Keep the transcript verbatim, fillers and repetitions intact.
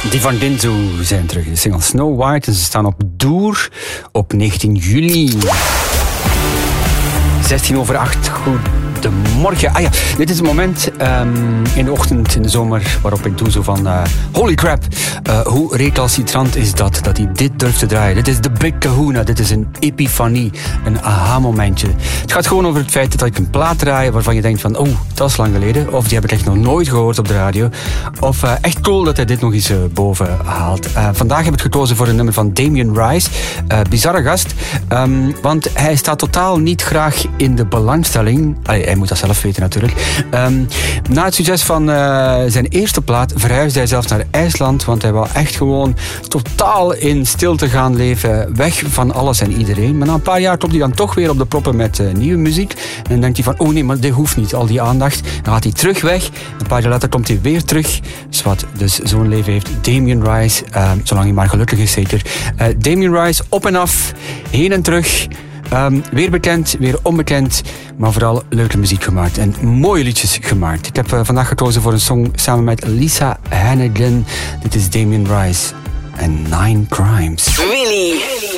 Die van Dinzo zijn terug. De single Snow White. En ze staan op Doer op negentien juli. zestien over acht. Goedemorgen. Ah ja, dit is het moment um, in de ochtend, in de zomer, waarop ik doe zo van... Uh, holy crap, uh, hoe recalcitrant is dat, dat hij dit durft te draaien. Dit is de Big Kahuna, dit is een epifanie, een aha-momentje. Het gaat gewoon over het feit dat ik een plaat draai waarvan je denkt van... oh, dat is lang geleden. Of die heb ik echt nog nooit gehoord op de radio. Of uh, echt cool dat hij dit nog eens uh, boven haalt. Uh, vandaag heb ik gekozen voor een nummer van Damien Rice. Uh, bizarre gast. Um, want hij staat totaal niet graag in de belangstelling. Allee, hij moet dat zelf weten natuurlijk. Um, na het succes van uh, zijn eerste plaat verhuisde hij zelfs naar IJsland, want hij wou echt gewoon totaal in stilte gaan leven, weg van alles en iedereen. Maar na een paar jaar klopt hij dan toch weer op de proppen met uh, nieuwe muziek. En dan denkt hij van, oh nee, maar dit hoeft niet, al die aandacht. Dan gaat hij terug weg. Een paar jaar later komt hij weer terug. Dus wat dus zo'n leven heeft Damien Rice, uh, zolang hij maar gelukkig is zeker. Uh, Damien Rice, op en af, heen en terug. Um, weer bekend, weer onbekend, maar vooral leuke muziek gemaakt en mooie liedjes gemaakt. Ik heb uh, vandaag gekozen voor een song samen met Lisa Hannigan. Dit is Damien Rice en Nine Crimes. Really?